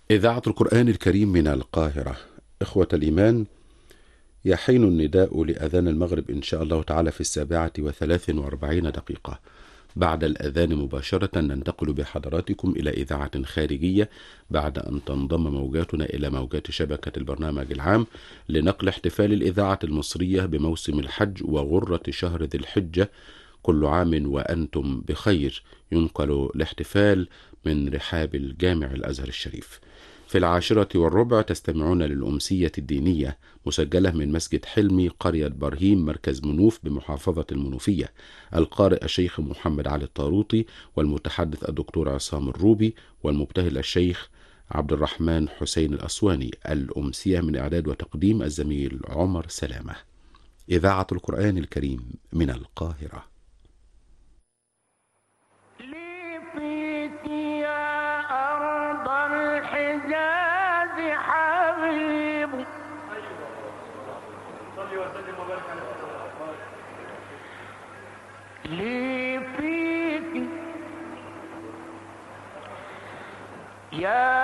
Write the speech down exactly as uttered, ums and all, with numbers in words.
إذاعة القرآن الكريم من القاهرة. إخوة الإيمان، يحين النداء لأذان المغرب إن شاء الله تعالى في السابعة وثلاث وأربعين دقيقة. بعد الأذان مباشرة ننتقل بحضراتكم إلى إذاعة خارجية بعد أن تنضم موجاتنا إلى موجات شبكة البرنامج العام لنقل احتفال الإذاعة المصرية بموسم الحج وغرة شهر ذي الحجة. كل عام وأنتم بخير. ينقل الاحتفال من رحاب الجامع الأزهر الشريف. في العاشرة والربع تستمعون للأمسية الدينية مسجلة من مسجد حلمي قرية برهيم مركز منوف بمحافظة المنوفية. القارئ الشيخ محمد علي الطاروطي، والمتحدث الدكتور عصام الروبي، والمبتهل الشيخ عبد الرحمن حسين الأسواني. الأمسية من إعداد وتقديم الزميل عمر سلامة. إذاعة القرآن الكريم من القاهرة. لي فيك يا